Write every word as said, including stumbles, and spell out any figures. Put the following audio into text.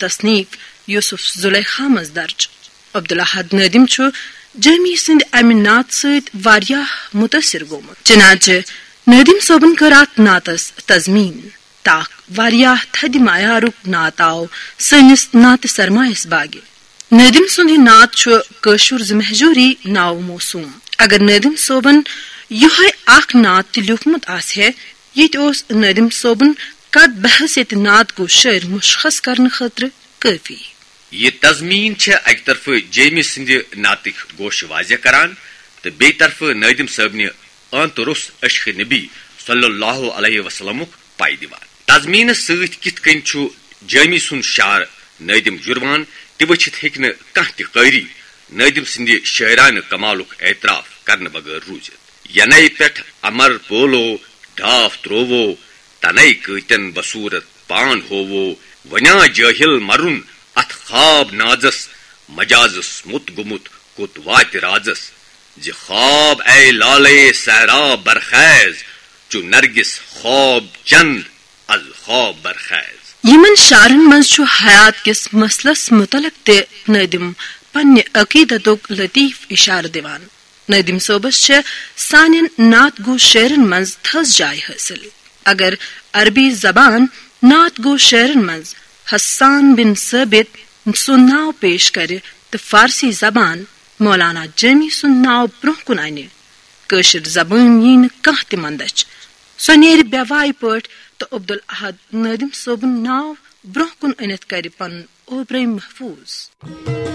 تصنیف یوسف زلیخا مز درج. عبدالاحد نادم چھ جامی سند امہ نعت ست واریاہ متاثر گومت. چنانچہ نادم صوبن کر ات نعتس تضمین تاک واریاہ تھد معیارک نعت آو سنس نعت سرمایس باغ. نادم سند یہ نعت چھ کشر ز مہجوری ناو موسوم. اگر نادم صوبن یہ اخ نعت تہ لیوکھمت آس ہے یت اوس نادم صوبن قد بحثیت نعت کو شعر مشخص کرنے خاطر کافی. یہ تضمین چھ اک طرف جیمی سند نعتک گوش واضح کران تو بی طرف نادم صاحب نے انت رس عشق نبی صلی اللہ علیہ وسلم پائی دیوان. تضمین ست کت کن چھ جیمی سن شعر نادم جروان تہ وچھت ہیکہ کانٛہہ تہ قاری نادم سند شاعرانہ کمالک اعتراف کرنے بغیر روزت. ینائی پٹھ امر بولو ڈاف تروو تنائی کتن بصورت پان ہوو ونیا جاہل مرن ات خواب نازس مجازس مت گمت کت وات رازس ز خواب اے لالے سہرا برخیز چو نرگس خواب چند از خواب برخیز. یمن شعرن مز چھ حیات کس مسلس متعلق تہ نادم پنہ عقیدتک لطیف اشارہ دیوان. نادم صوبس چھ سانین نعت گو شعرن مز تھز جائے حاصل. اگر عربی زبان نعت گو شعرن مز حسان بن ثابت سن ناو پیش کرے تو فارسی زبان مولانا جامی سن ناو برہ کن انہ کشر زبان یہ کانٛہہ تہ مندچ سو نیرِ بےوائی پٲٹھۍ تو عبدالاحد نادم صوبن ناو برہ کن انت کر پن اوبرے محفوظ.